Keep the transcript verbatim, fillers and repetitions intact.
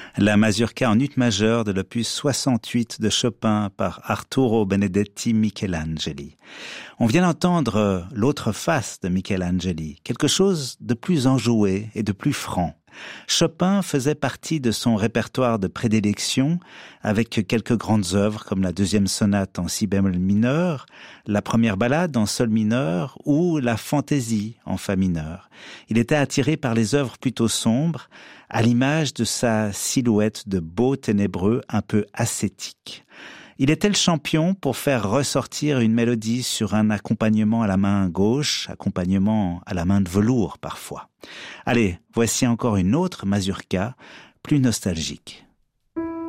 La mazurka en ut majeure de l'opus soixante-huit de Chopin par Arturo Benedetti Michelangeli. On vient d'entendre l'autre face de Michelangeli, quelque chose de plus enjoué et de plus franc. Chopin faisait partie de son répertoire de prédilection avec quelques grandes œuvres comme la deuxième sonate en si bémol mineur, la première ballade en sol mineur ou la fantaisie en fa mineur. Il était attiré par les œuvres plutôt sombres, à l'image de sa silhouette de beau ténébreux un peu ascétique. Il était le champion pour faire ressortir une mélodie sur un accompagnement à la main gauche, accompagnement à la main de velours parfois. Allez, voici encore une autre mazurka, plus nostalgique.